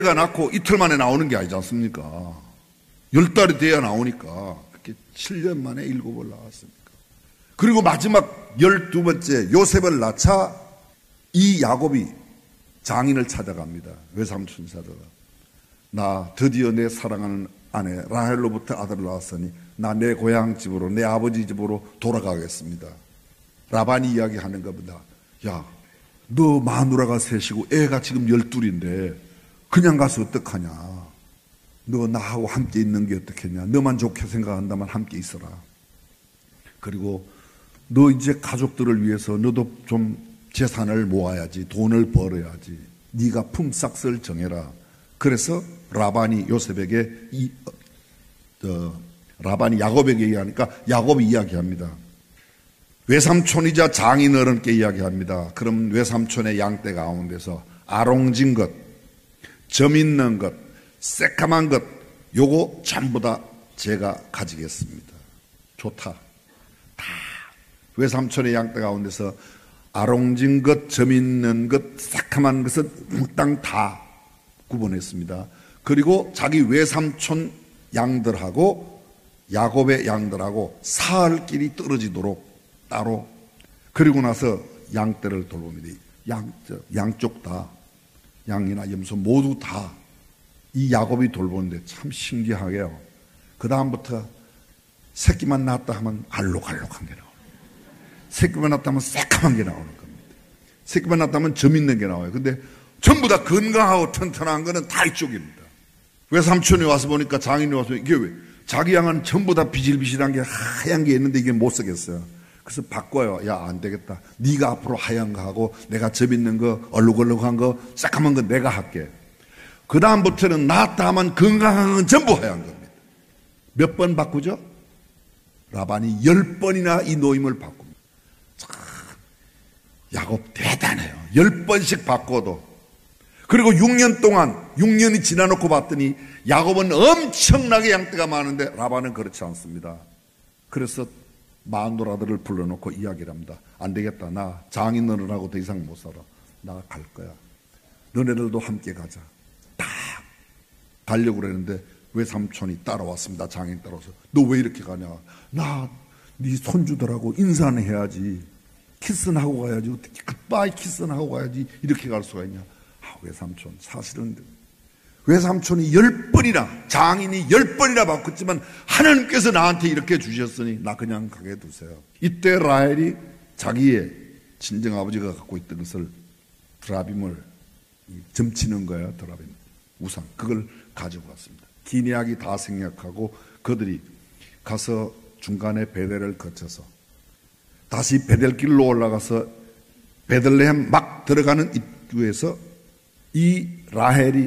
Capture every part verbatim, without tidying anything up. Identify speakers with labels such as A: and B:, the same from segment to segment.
A: 가 낳고 이틀 만에 나오는 게 아니지 않습니까? 열 달이 돼야 나오니까 그렇게 칠 년 만에 일곱을 낳았습니까? 그리고 마지막 열두 번째 요셉을 낳자 이 야곱이 장인을 찾아갑니다. 외삼촌 찾아가. 나 드디어 내 사랑하는 아내 라헬로부터 아들을 낳았으니 나 내 고향 집으로 내 아버지 집으로 돌아가겠습니다. 라반이 이야기하는 겁니다. 야, 너 마누라가 셋이고 애가 지금 열둘인데 그냥 가서 어떡하냐. 너 나하고 함께 있는 게 어떻겠냐. 너만 좋게 생각한다면 함께 있어라. 그리고 너 이제 가족들을 위해서 너도 좀 재산을 모아야지. 돈을 벌어야지. 네가 품삯을 정해라. 그래서 라반이 요셉에게 이, 어, 라반이 야곱에게 얘기하니까 야곱이 이야기합니다. 외삼촌이자 장인 어른께 이야기합니다. 그럼 외삼촌의 양떼 가운데서 아롱진 것, 점 있는 것, 새까만 것, 요거 전부 다 제가 가지겠습니다. 좋다. 다 외삼촌의 양떼 가운데서 아롱진 것, 점 있는 것, 새까만 것은 몽땅 다 구분했습니다. 그리고 자기 외삼촌 양들하고 야곱의 양들하고 사흘 길이 떨어지도록 따로, 그리고 나서 양떼를 돌봅니다. 양, 양쪽 다, 양이나 염소 모두 다 이 야곱이 돌보는데 참 신기하게요. 그 다음부터 새끼만 낳았다 하면 알록알록한 게 나와요. 새끼만 낳았다 하면 새까만 게 나오는 겁니다. 새끼만 낳았다 하면 점 있는 게 나와요. 근데 전부 다 건강하고 튼튼한 거는 다 이쪽입니다. 외삼촌이 와서 보니까 장인이 와서 이게 왜? 자기 양은 전부 다 비실비실한 게 하얀 게 있는데 이게 못 쓰겠어요. 그래서 바꿔요. 야, 안 되겠다. 네가 앞으로 하얀 거 하고 내가 접 있는 거, 얼룩얼룩한 거, 새까만 거 내가 할게. 그 다음부터는 낳았다 하면 건강한 건 전부 하얀 겁니다. 몇 번 바꾸죠? 라반이 열 번이나 이 노임을 바꿉니다. 참, 야곱 대단해요. 열 번씩 바꿔도. 그리고 육 년 동안, 육 년이 지나놓고 봤더니 야곱은 엄청나게 양떼가 많은데 라반은 그렇지 않습니다. 그래서 마누라들을 불러놓고 이야기를 합니다. 안 되겠다. 나 장인 너네하고 더 이상 못 살아. 나 갈 거야. 너네들도 함께 가자. 딱 가려고 그랬는데 외삼촌이 따라왔습니다. 장인 따라와서. 너 왜 이렇게 가냐. 나 네 손주들하고 인사는 해야지. 키스는 하고 가야지. 어떻게 굿바이 키스는 하고 가야지. 이렇게 갈 수가 있냐. 아, 외삼촌 사실은 외삼촌이 열 번이나 장인이 열 번이나 바꿨지만 하나님께서 나한테 이렇게 주셨으니 나 그냥 가게 두세요. 이때 라헬이 자기의 친정 아버지가 갖고 있던 것을 드라빔을 점치는 거예요. 드라빔 우상 그걸 가지고 왔습니다. 긴 이야기 다 생략하고 그들이 가서 중간에 베델을 거쳐서 다시 베델길로 올라가서 베들레헴 막 들어가는 입구에서 이 라헬이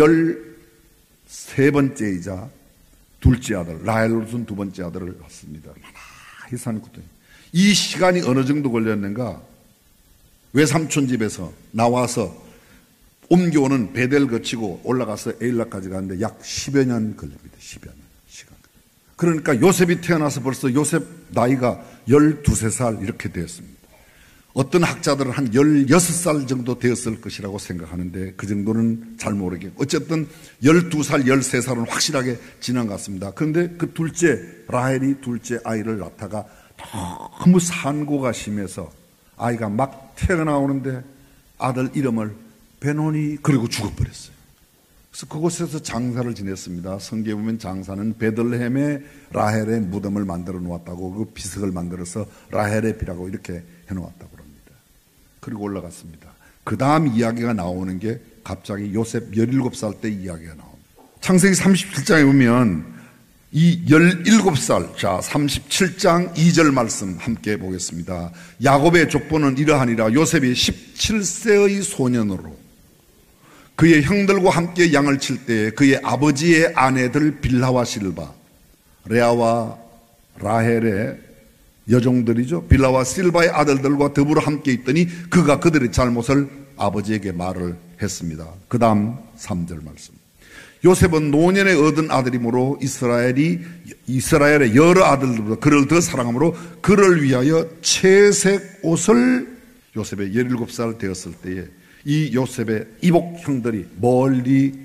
A: 열세 번째이자 둘째 아들, 라헬로서는 두 번째 아들을 낳습니다. 많이 산거든요. 이 시간이 어느 정도 걸렸는가? 외삼촌 집에서 나와서 옮겨오는 베델 거치고 올라가서 에일라까지 가는데 약 십여 년 걸립니다. 십여 년 시간. 그러니까 요셉이 태어나서 벌써 요셉 나이가 열두세 살 이렇게 되었습니다. 어떤 학자들은 한 열여섯 살 정도 되었을 것이라고 생각하는데 그 정도는 잘 모르겠고 어쨌든 열두 살, 열세 살은 확실하게 지난 것 같습니다. 그런데 그 둘째 라헬이 둘째 아이를 낳다가 너무 산고가 심해서 아이가 막 태어나오는데 아들 이름을 베노니 그리고 죽어버렸어요. 그래서 그곳에서 장사를 지냈습니다. 성경에 보면 장사는 베들레헴에 라헬의 무덤을 만들어 놓았다고 그 비석을 만들어서 라헬의 비라고 이렇게 해놓았다고 합니다. 그리고 올라갔습니다. 그 다음 이야기가 나오는 게 갑자기 요셉 열일곱 살 때 이야기가 나옵니다. 창세기 삼십칠 장에 보면 이 열일곱 살, 자 삼십칠 장 이 절 말씀 함께 보겠습니다. 야곱의 족보는 이러하니라. 요셉이 십칠 세의 소년으로 그의 형들과 함께 양을 칠 때에 그의 아버지의 아내들 빌하와 실바, 레아와 라헬의 여종들이죠. 빌라와 실바의 아들들과 더불어 함께 있더니 그가 그들의 잘못을 아버지에게 말을 했습니다. 그 다음 삼 절 말씀. 요셉은 노년에 얻은 아들이므로 이스라엘이 이스라엘의 여러 아들들보다 그를 더 사랑하므로 그를 위하여 채색 옷을 요셉의 열일곱 살 되었을 때에 이 요셉의 이복 형들이 멀리